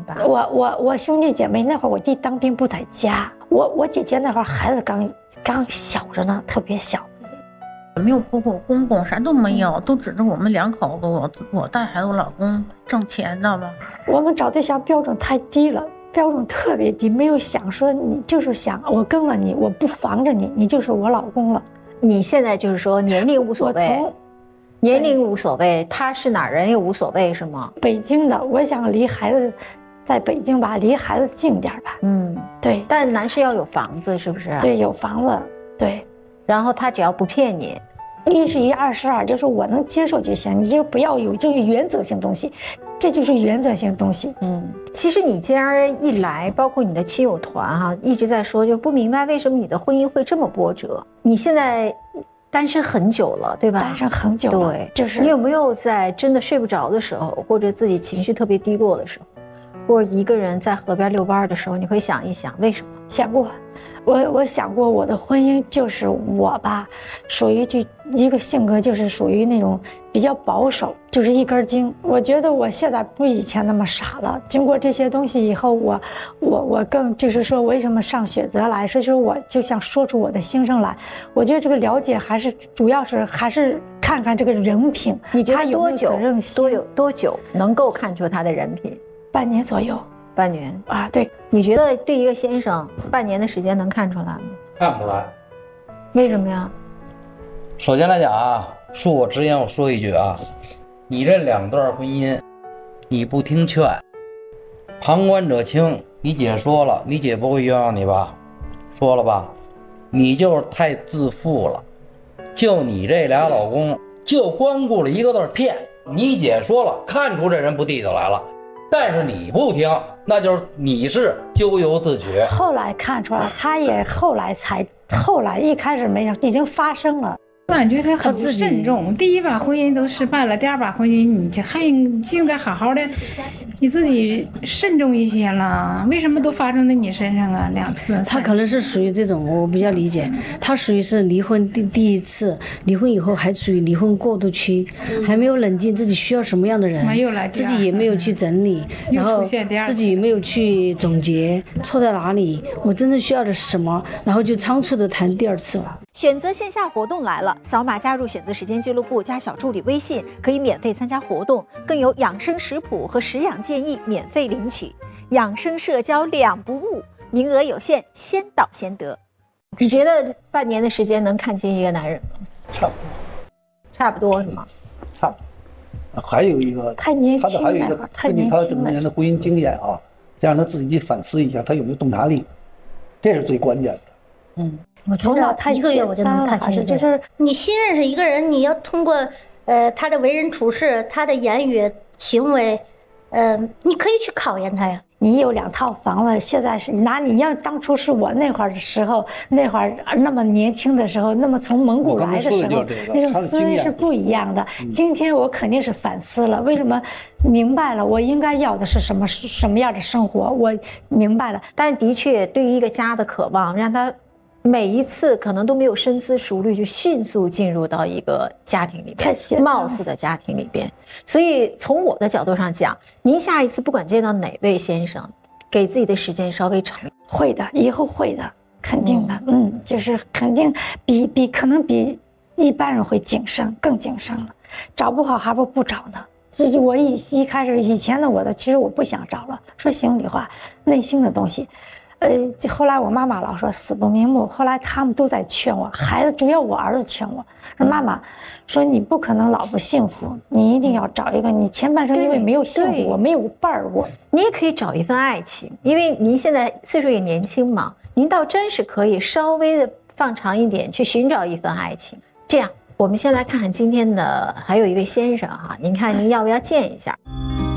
吧？ 我兄弟姐妹那会儿，我弟当兵不在家，我姐姐那会儿孩子刚小着呢，特别小。 没有婆婆公公，啥都没有，都指着我们两口子，我带孩子，我老公挣钱，知道吗？ 我们找对象标准太低了，标准特别低，没有想说你就是想我跟了你，我不防着你，你就是我老公了。 你现在就是说年龄无所谓，年龄无所谓，他是哪人也无所谓，是吗？ 北京的，我想离孩子在北京吧，离孩子近点吧。对。 但男士要有房子，是不是？ 对，有房子，对。 然后他只要不骗你 ，1是1，2是2，就是我能接受就行，你就不要有这个原则性东西，这就是原则性东西。 其实你既然一来，包括你的亲友团哈，一直在说，就不明白为什么你的婚姻会这么波折。你现在单身很久了，对吧？ 单身很久了， 对， 就是你有没有在真的睡不着的时候，或者自己情绪特别低落的时候，或者一个人在河边遛弯的时候，你会想一想为什么？ 想过。我想过，我的婚姻就是我吧，属于一个性格，就是属于那种比较保守，就是一根筋。我觉得我现在不以前那么傻了。经过这些东西以后，我更就是说，为什么上雪泽来，是就是我就想说出我的心声来。我觉得这个了解还是主要是还是看看这个人品， 你觉得多久？多久能够看出他的人品？ 半年左右。 半年啊，对。 你觉得对一个先生半年的时间能看出来吗？ 看不出来。 为什么呀？ 首先来讲啊，恕我直言，我说一句啊，你这2段婚姻，你不听劝，旁观者清。你姐说了，你姐不会冤枉你吧？说了吧？你就是太自负了。就你这俩老公，就光顾了一个字骗。你姐说了，看出这人不地道来了。但是你不听，那就是你是咎由自取。 后来看出来，他也后来一开始没想，已经发生了。 我感觉他很不慎重，第一把婚姻都失败了，第二把婚姻你就应该好好的，你自己慎重一些了。为什么都发生在你身上啊？2次。 他可能是属于这种，我比较理解，他属于是离婚第一次，离婚以后还处于离婚过渡期，还没有冷静自己需要什么样的人，自己也没有去整理，然后自己没有去总结错在哪里，我真正需要的是什么，然后就仓促的谈第2次了。 选择线下活动来了，扫码加入选择时间俱乐部，加小助理微信，可以免费参加活动，更有养生食谱和食养建议免费领取，养生社交2不误，名额有限，先到先得。你觉得半年的时间能看清一个男人吗？ 差不多。 差不多是吗？ 差不多。还有一个， 太年轻了， 还有一个，根据他这么多年的婚姻经验啊，再让他自己反思一下，他有没有洞察力，这是最关键的。 我觉得1个月我就能看清，就是你新认识一个人，你要通过他的为人处事、他的言语行为，你可以去考验他呀。 你有2套房了，现在是拿你要当初是我那会儿的时候，那会儿那么年轻的时候，那么从蒙古来的时候，那种思维是不一样的。今天我肯定是反思了，为什么明白了我应该要的是什么样的生活，我明白了。 但的确，对于一个家的渴望，让他每一次可能都没有深思熟虑，就迅速进入到一个家庭里边，貌似的家庭里边。所以从我的角度上讲，您下一次不管见到哪位先生，给自己的时间稍微长。 会的，以后会的，肯定的。就是肯定可能比一般人会谨慎，更谨慎了。找不好还不找呢。这是我一开始以前的我的，其实我不想找了。说心里话，内心的东西。后来我妈妈老说死不瞑目，后来他们都在劝我，孩子主要我儿子劝我说，妈妈说你不可能老不幸福，你一定要找一个，你前半生因为没有幸福，我没有伴儿过， 你也可以找一份爱情，因为您现在岁数也年轻嘛，您倒真是可以稍微的放长一点去寻找一份爱情。这样，我们先来看看今天的还有一位先生哈，您看您要不要见一下？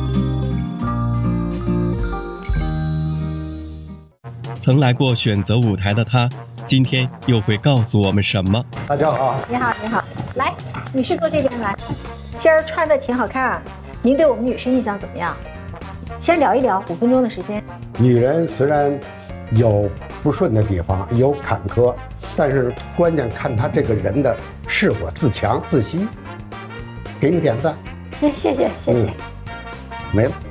曾来过选择舞台的他，今天又会告诉我们什么？ 大家好， 你好，你好，来，女士坐这边来。今儿穿的挺好看，您对我们女士印象怎么样？先聊一聊，5分钟的时间。 女人虽然有不顺的地方，有坎坷，但是关键看她这个人的是否自强自信。给你点赞。 谢谢。 没了。